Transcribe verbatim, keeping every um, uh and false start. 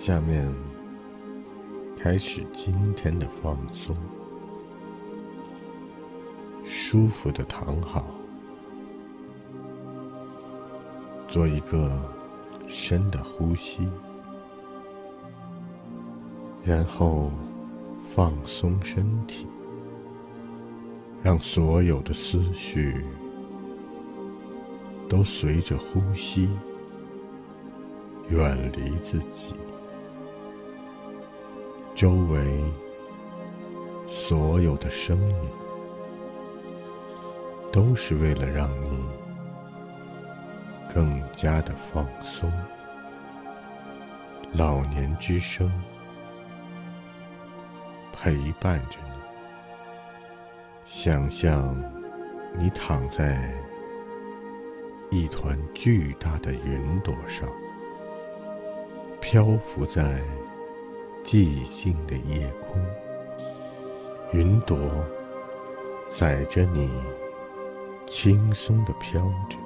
下面开始今天的放松，舒服地躺好，做一个深的呼吸，然后放松身体，让所有的思绪都随着呼吸远离自己。周围所有的声音都是为了让你更加的放松。老年之声陪伴着你，想象你躺在一团巨大的云朵上，漂浮在寂静的夜空，云朵载着你轻松地飘着，